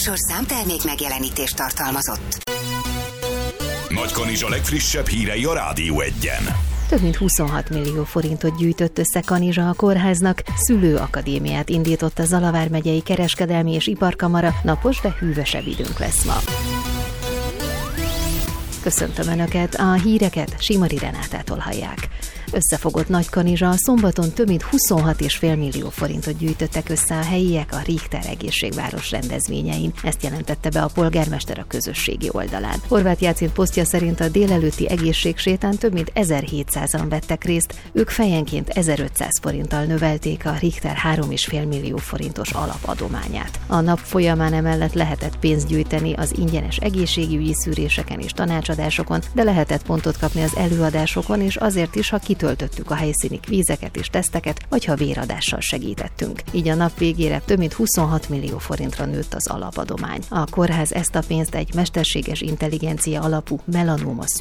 műsor számtermék megjelenítést tartalmazott. Nagykanizsa legfrissebb hírei a Rádió Egyen. Több mint 26 millió forintot gyűjtött össze Kanizsa a kórháznak, szülőakadémiát indított a Zalavár megyei kereskedelmi és iparkamara, napos, de hűvösebb időnk lesz ma. Köszöntöm Önöket, a híreket Simari Renátától hallják. Összefogott Nagykanizsa, szombaton több mint 26,5 millió forintot gyűjtöttek össze a helyiek a Richter egészségváros rendezvényein. Ezt jelentette be a polgármester a közösségi oldalán. Horváth Jácint posztja szerint a délelőtti egészségsétán több mint 1700-an vettek részt, ők fejenként 1500 forinttal növelték a Richter 3,5 millió forintos alapadományát. A nap folyamán emellett lehetett pénzt gyűjteni az ingyenes egészségügyi szűréseken és tanácsadásokon, de lehetett pontot kapni az előadásokon, és azért is, ha kitöltöttük a helyszíni kvízeket és teszteket, vagy ha véradással segítettünk. Így a nap végére több mint 26 millió forintra nőtt az alapadomány. A kórház ezt a pénzt egy mesterséges intelligencia alapú melanóma